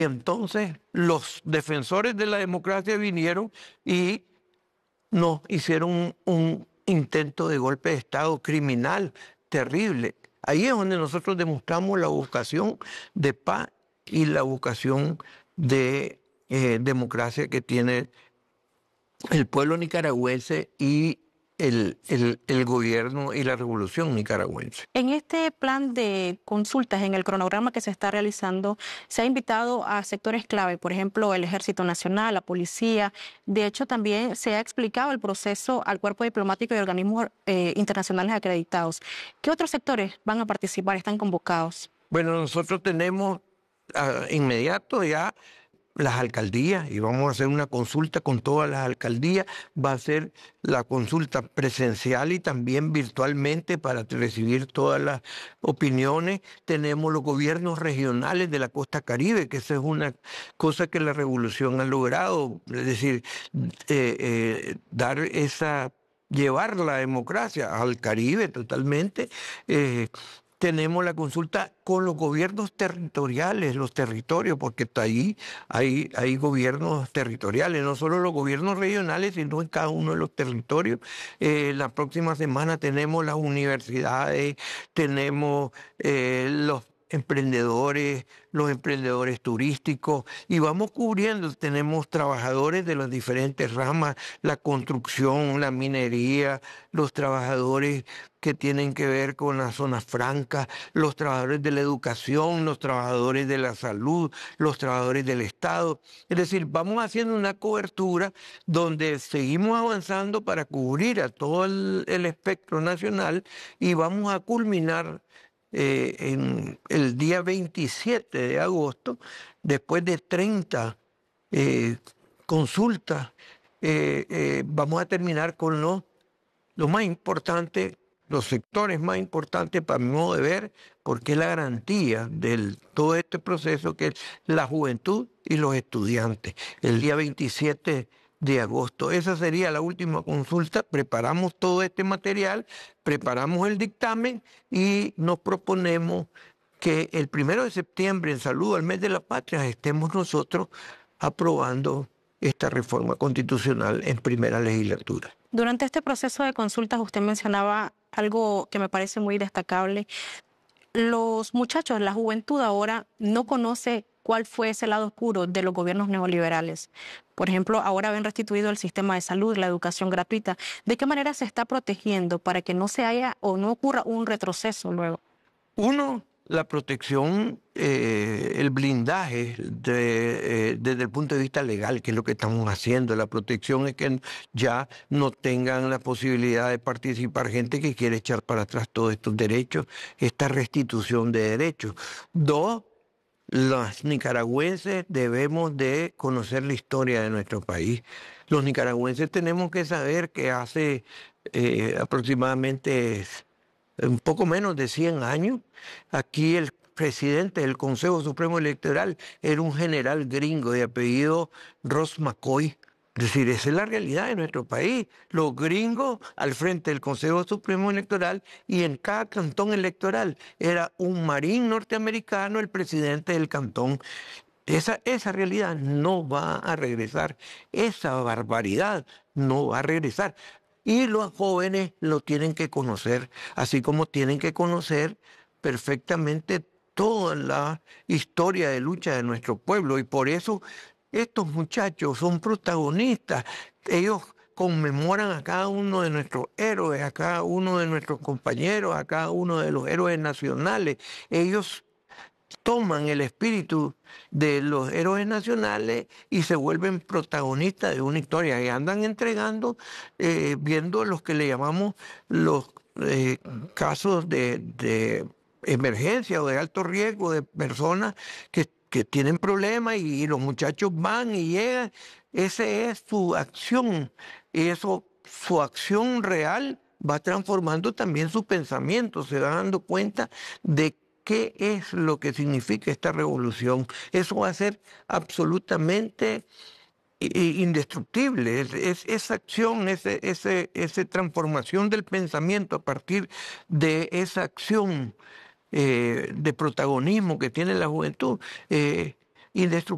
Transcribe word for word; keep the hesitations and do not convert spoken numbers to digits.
entonces los defensores de la democracia vinieron y nos hicieron un, un intento de golpe de Estado criminal, terrible. Ahí es donde nosotros demostramos la vocación de paz y la vocación de eh, democracia que tiene el pueblo nicaragüense y el, el, el gobierno y la revolución nicaragüense. En este plan de consultas, en el cronograma que se está realizando, se ha invitado a sectores clave, por ejemplo, el Ejército Nacional, la Policía. De hecho, también se ha explicado el proceso al cuerpo diplomático y organismos eh, internacionales acreditados. ¿Qué otros sectores van a participar, están convocados? Bueno, nosotros tenemos uh, inmediato ya las alcaldías y vamos a hacer una consulta con todas las alcaldías. Va a ser la consulta presencial y también virtualmente para recibir todas las opiniones. Tenemos los gobiernos regionales de la costa Caribe, que esa es una cosa que la revolución ha logrado, es decir, eh, eh, dar esa, llevar la democracia al Caribe totalmente. Eh, Tenemos la consulta con los gobiernos territoriales, los territorios, porque ahí hay, hay gobiernos territoriales, no solo los gobiernos regionales, sino en cada uno de los territorios. Eh, la próxima semana tenemos las universidades, tenemos eh, los emprendedores, los emprendedores turísticos, y vamos cubriendo, tenemos trabajadores de las diferentes ramas, la construcción, la minería, los trabajadores que tienen que ver con las zonas francas, los trabajadores de la educación, los trabajadores de la salud, los trabajadores del Estado. Es decir, vamos haciendo una cobertura donde seguimos avanzando para cubrir a todo el, el espectro nacional y vamos a culminar Eh, en el día veintisiete de agosto, después de treinta eh, consultas, eh, eh, vamos a terminar con lo, lo más importante, los sectores más importantes para mi modo de ver, porque es la garantía de todo este proceso, que es la juventud y los estudiantes. El día veintisiete de agosto. Esa sería la última consulta. Preparamos todo este material, preparamos el dictamen y nos proponemos que el primero de septiembre, en saludo al mes de la patria, estemos nosotros aprobando esta reforma constitucional en primera legislatura. Durante este proceso de consultas usted mencionaba algo que me parece muy destacable. Los muchachos, la juventud ahora no conoce cuál fue ese lado oscuro de los gobiernos neoliberales. Por ejemplo, ahora ven restituido el sistema de salud, la educación gratuita. ¿De qué manera se está protegiendo para que no se haya o no ocurra un retroceso luego? Uno, la protección, eh, el blindaje de, eh, desde el punto de vista legal, que es lo que estamos haciendo. La protección es que ya no tengan la posibilidad de participar gente que quiere echar para atrás todos estos derechos, esta restitución de derechos. Dos, los nicaragüenses debemos de conocer la historia de nuestro país. Los nicaragüenses tenemos que saber que hace eh, aproximadamente un poco menos de cien años, aquí el presidente del Consejo Supremo Electoral era un general gringo de apellido Ross McCoy. Es decir, esa es la realidad de nuestro país. Los gringos al frente del Consejo Supremo Electoral, y en cada cantón electoral era un marín norteamericano el presidente del cantón. Esa, esa realidad no va a regresar. Esa barbaridad no va a regresar. Y los jóvenes lo tienen que conocer, así como tienen que conocer perfectamente toda la historia de lucha de nuestro pueblo. Y por eso estos muchachos son protagonistas. Ellos conmemoran a cada uno de nuestros héroes, a cada uno de nuestros compañeros, a cada uno de los héroes nacionales. Ellos toman el espíritu de los héroes nacionales y se vuelven protagonistas de una historia y andan entregando, eh, viendo los que le llamamos los eh, casos de, de emergencia o de alto riesgo de personas que, que tienen problemas, y, y los muchachos van y llegan. Esa es su acción, y eso, su acción real va transformando también su pensamiento, se va dando cuenta de qué es lo que significa esta revolución. Eso va a ser absolutamente indestructible. Es, es, esa acción, ese, ese, esa transformación del pensamiento a partir de esa acción eh, de protagonismo que tiene la juventud, eh, indestructible.